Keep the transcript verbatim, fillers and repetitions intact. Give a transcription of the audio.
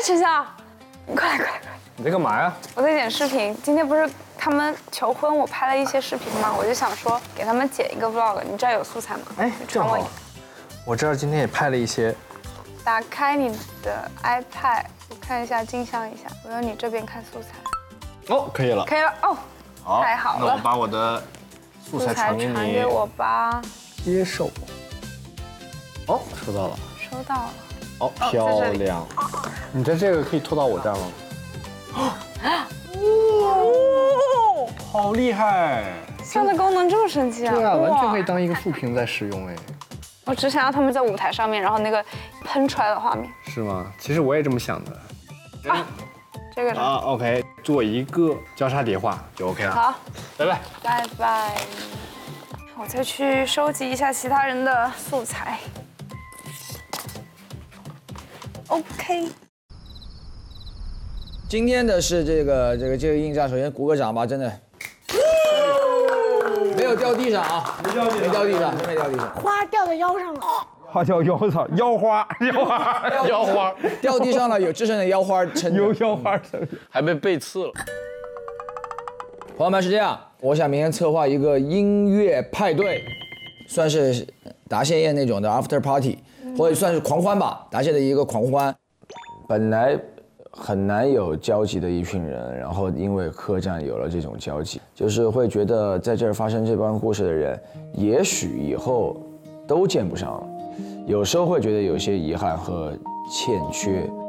陈晓，你快来快来快来！ 你在干嘛呀？ 我在剪视频。今天不是他们求婚，我拍了一些视频嘛，我就想说给他们剪一个 vlog。你这儿有素材吗？ 哎，正好。我这儿今天也拍了一些。 打开你的 iPad， 我看一下，镜像一下。我用你这边看素材。 哦，可以了。 可以了哦。 好， 太好了。 那我把我的素材传给你。 传给我吧。 接受。哦，收到了。 收到了。 哦，漂亮。你在这个可以拖到我这儿吗？哦，好厉害！ 现在功能这么神奇啊！ 对啊，完全可以当一个副屏在使用哎。 我只想要他们在舞台上面，然后那个喷出来的画面。 是吗？其实我也这么想的。 啊，这个是啊 ，OK， 做一个交叉叠画就 OK 了。 好， 拜拜。 拜拜。我再去收集一下其他人的素材。OK。 今天的是这个这个这个硬仗，首先鼓个掌吧，真的。没有掉地上啊，没掉地上，没掉地上，真没掉地上。 花掉在腰上了， 花掉腰上，腰花，腰花，腰花， 掉地上了，有制胜的腰花撑着， 有腰花撑着，还被背刺了。 朋友们是这样，我想明天策划一个音乐派对，算是答谢宴那种的 after party， 或者算是狂欢吧，答谢的一个狂欢。本来很难有交集的一群人，然后因为客栈有了这种交集，就是会觉得在这儿发生这帮故事的人，也许以后都见不上了，有时候会觉得有些遗憾和欠缺。